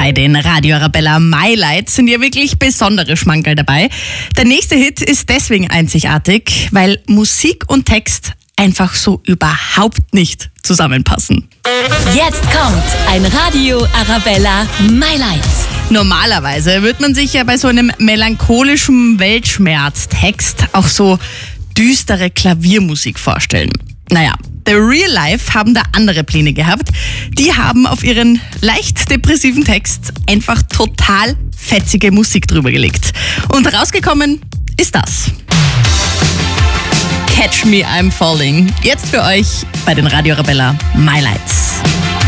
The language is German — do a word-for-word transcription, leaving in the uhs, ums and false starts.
Bei den Radio Arabella My Lights sind ja wirklich besondere Schmankerl dabei. Der nächste Hit ist deswegen einzigartig, weil Musik und Text einfach so überhaupt nicht zusammenpassen. Jetzt kommt ein Radio Arabella My Lights. Normalerweise wird man sich ja bei so einem melancholischen Weltschmerztext auch so düstere Klaviermusik vorstellen. Naja, The Real Life haben da andere Pläne gehabt. Die haben auf ihren leicht depressiven Text einfach total fetzige Musik drüber gelegt. Und rausgekommen ist das. Catch Me I'm Falling. Jetzt für euch bei den Radio Arabella My Lights.